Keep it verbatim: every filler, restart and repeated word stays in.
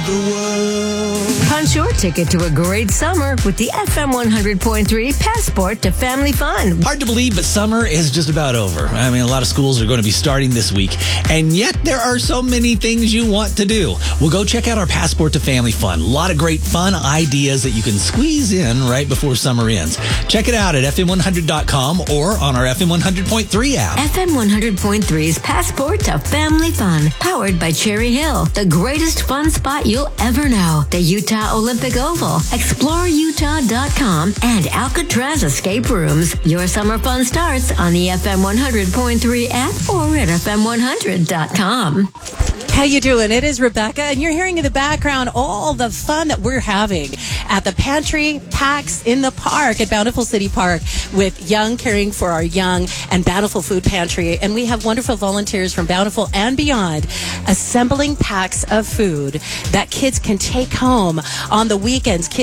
the world. Punch your ticket to a great summer with the F M one hundred point three Passport to Family Fun. Hard to believe, but summer is just about over. I mean, a lot of schools are going to be starting this week, and yet there are so many things you want to do. Well, go check out our Passport to Family Fun. A lot of great fun ideas that you can squeeze in right before summer ends. Check it out at F M one hundred dot com or on our F M one hundred point three app. F M one hundred point three's Passport to Family Fun, powered by Cherry Hill, the greatest fun spot you'll ever know. The Utah Olympic Oval, explore utah dot com, and Alcatraz Escape Rooms. Your summer fun starts on the F M one hundred point three app or at F M one hundred dot com. How you doing? It is Rebecca, and you're hearing in the background all the fun that we're having at the Pantry Packs in the Park at Bountiful City Park with Young, caring for our young, and Bountiful Food Pantry. And we have wonderful volunteers from Bountiful and beyond assembling packs of food that kids can take home on the weekends. Kids